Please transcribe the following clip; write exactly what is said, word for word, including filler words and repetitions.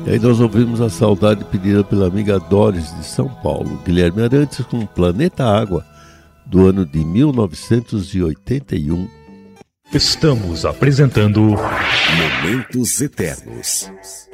E aí nós ouvimos a saudade pedida pela amiga Doris de São Paulo. Guilherme Arantes com Planeta Água, do ano de mil novecentos e oitenta e um. Estamos apresentando Momentos Eternos.